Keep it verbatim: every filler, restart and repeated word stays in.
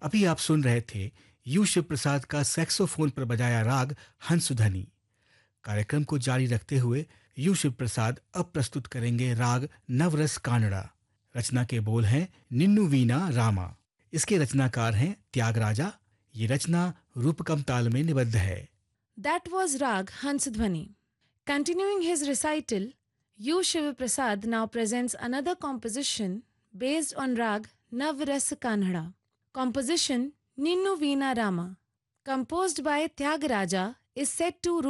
अभी आप सुन रहे थे यू शिव प्रसाद का सैक्सोफोन पर बजाया राग हंसध्वनि। कार्यक्रम को जारी रखते हुए यू शिव प्रसाद अब प्रस्तुत करेंगे राग नवरस कानड़ा। रचना के बोल हैं निन्नु वीणा रामा। इसके रचनाकार हैं त्यागराजा। ये रचना रूपकम ताल में निबद्ध है। That was Rag Hansdhwani. Continuing his recital, U. Shiva Prasad now presents another composition based on Rag Navras Kanhada. Composition Ninnu Veena Rama, composed by Tyagaraja, is set to